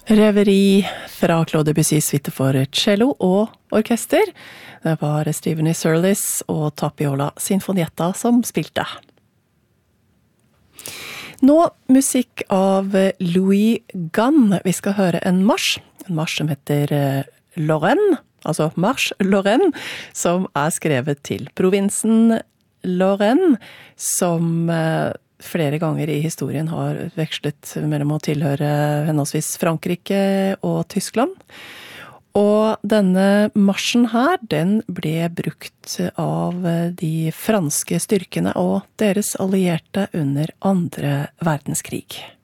Reveri fra Claude Debussy suite for cello og orkester. Det var Stephen Surlis og Tapiola Sinfonietta som spilte. Nå musikk av Louis Gann. Vi skal høre en marsj som heter Lorraine, altså Marche Lorraine, som skrevet til provinsen Lorraine, som flere ganger i historien har vekslet mellom å tilhøre henholdsvis Frankrike og Tyskland. Og denne marsjen her, den ble brukt av de franske styrkene og deres allierte under andre verdenskrig.